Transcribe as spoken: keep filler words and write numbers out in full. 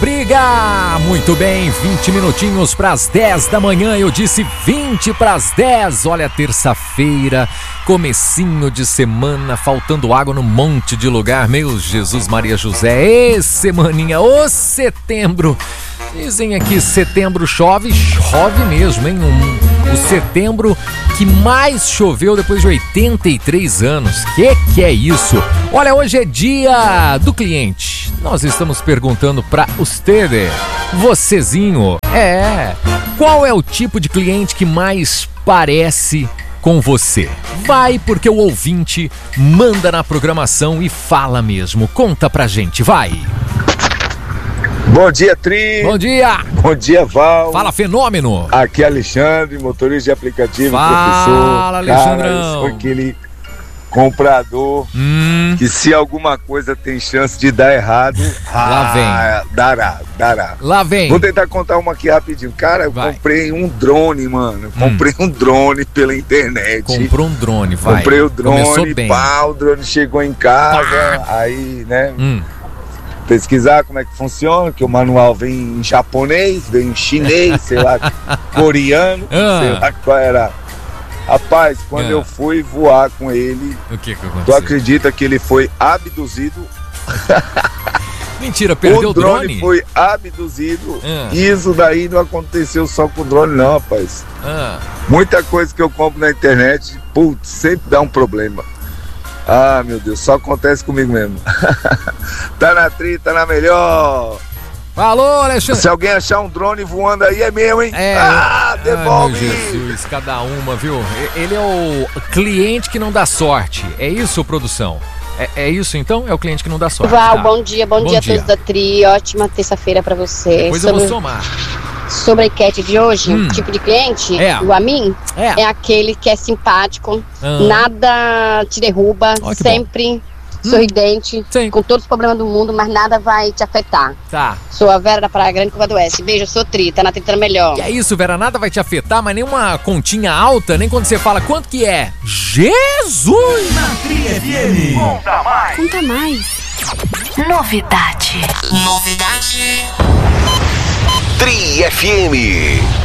Briga! Muito bem, vinte minutinhos para as dez da manhã, eu disse vinte para as dez. Olha, terça-feira, comecinho de semana, faltando água num monte de lugar. Meu Jesus, Maria José, ê, semaninha, ô setembro. Dizem aqui, setembro chove, chove mesmo, hein? Um, o setembro que mais choveu depois de oitenta e três anos. Que que é isso? Olha, hoje é dia do cliente. Nós estamos perguntando para você, vocêzinho, é, qual é o tipo de cliente que mais parece com você? Vai, porque o ouvinte manda na programação e fala mesmo. Conta pra gente, vai. Bom dia, Tri. Bom dia. Bom dia, Val. Fala, fenômeno. Aqui é Alexandre, motorista de aplicativo, Fala, professor. Fala, Alexandrão. Cara, aquele comprador hum. que se alguma coisa tem chance de dar errado, lá ah, vem. Dará, dará. Lá vem. Vou tentar contar uma aqui rapidinho. Cara, eu vai. comprei um drone, mano. Eu comprei hum. um drone pela internet. Comprou um drone, vai. Comprei o drone, pá, o drone chegou em casa, pá. Aí, né... Hum. pesquisar como é que funciona, que o manual vem em japonês, vem em chinês, sei lá, coreano, ah. sei lá qual era. Rapaz, quando ah. eu fui voar com ele, o que que aconteceu? Tu acredita que ele foi abduzido? Mentira, perdeu o drone? O drone foi abduzido ah. e isso daí não aconteceu só com o drone não, rapaz. Ah. Muita coisa que eu compro na internet, putz, sempre dá um problema. Ah, meu Deus, só acontece comigo mesmo. Tá na tri, tá na melhor. Falou, Alexandre. Se alguém achar um drone voando aí, é meu, hein? É. Ah, devolve. Ai, meu Jesus, cada uma, viu? Ele é o cliente que não dá sorte. É isso, produção? É, é isso, então? É o cliente que não dá sorte. Val, tá. bom dia, bom, bom dia a todos da Tri. Ótima terça-feira pra você. Depois Sobre... eu vou somar. Sobre a enquete de hoje, hum. tipo de cliente, é. o Amin é. é aquele que é simpático, ah. nada te derruba, oh, sempre bom. sorridente, hum. com todos os problemas do mundo, mas nada vai te afetar. Tá. Sou a Vera da Praia Grande, Curva do Oeste. Beijo, eu sou Tri, tá na Tri, tá melhor. Que é isso, Vera, nada vai te afetar, mas nenhuma continha alta, nem quando você fala quanto que é. Jesus! Na Tri F M. Conta mais. Conta mais. Novidade. Novidade. Tri F M.